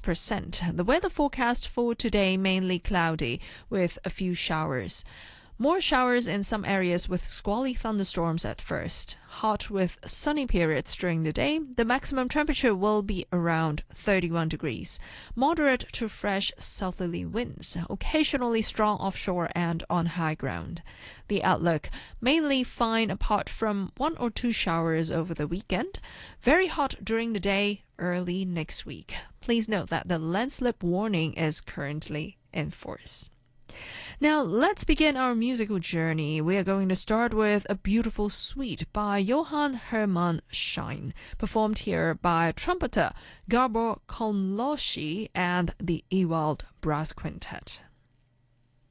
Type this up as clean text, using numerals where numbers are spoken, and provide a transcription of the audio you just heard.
86%. The weather forecast for today mainly cloudy with a few showers. More showers in some areas with squally thunderstorms at first. Hot with sunny periods during the day. The maximum temperature will be around 31 degrees. Moderate to fresh southerly winds, occasionally strong offshore and on high ground. The outlook mainly fine apart from 1 or 2 showers over the weekend. Very hot during the day early next week. Please note that the landslip warning is currently in force. Now, let's begin our musical journey. We are going to start with a beautiful suite by Johann Hermann Schein, performed here by trumpeter Gabor Kolmoschi and the Ewald Brass Quintet.